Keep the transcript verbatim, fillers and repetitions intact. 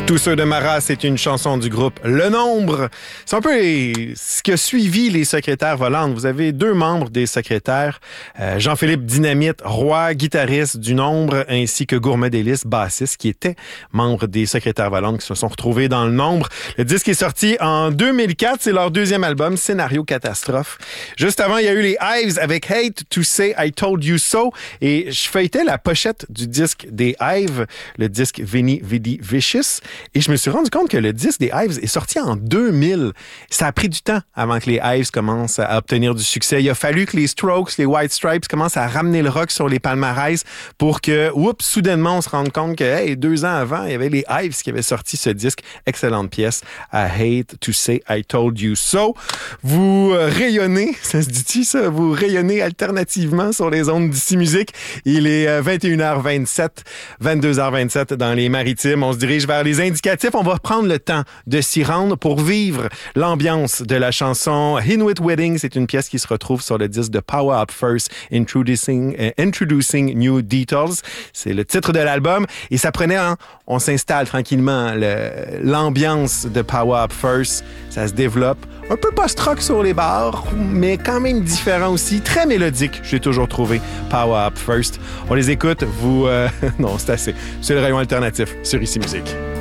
Tous ceux de Marat, c'est une chanson du groupe Le Nombre. C'est un peu les, ce qui a suivi les secrétaires volantes. Vous avez deux membres des secrétaires, euh, Jean-Philippe Dynamite, roi, guitariste du Nombre, ainsi que Gourmet Délices, bassiste, qui était membre des secrétaires volantes, qui se sont retrouvés dans Le Nombre. Le disque est sorti en deux mille quatre. C'est leur deuxième album, Scénario Catastrophe. Juste avant, il y a eu les Hives avec Hate to Say I Told You So. Et je feuilletais la pochette du disque des Hives, le disque Veni Vidi Vicious. Et je me suis rendu compte que le disque des Hives est sorti en deux mille. Ça a pris du temps avant que les Hives commencent à obtenir du succès. Il a fallu que les Strokes, les White Stripes commencent à ramener le rock sur les palmarès pour que, oups, soudainement, on se rende compte que, hey, deux ans avant, il y avait les Hives qui avaient sorti ce disque. Excellente pièce. I hate to say I told you so. Vous rayonnez, ça se dit-tu ça? Vous rayonnez alternativement sur les ondes d'ici musique. Il est vingt et une heures vingt-sept, vingt-deux heures vingt-sept dans les Maritimes. On se dirige vers les indicatifs. On va prendre le temps de s'y rendre pour vivre l'ambiance de la chanson Inuit Wedding. C'est une pièce qui se retrouve sur le disque de Power Up First, Introducing, uh, Introducing New Details. C'est le titre de l'album. Et ça prenait, hein, on s'installe tranquillement. Le, l'ambiance de Power Up First, ça se développe. Un peu post-rock sur les bars, mais quand même différent aussi. Très mélodique, j'ai toujours trouvé Power Up First. On les écoute. Vous... Euh, non, c'est assez. C'est le rayon alternatif sur Ici Musique.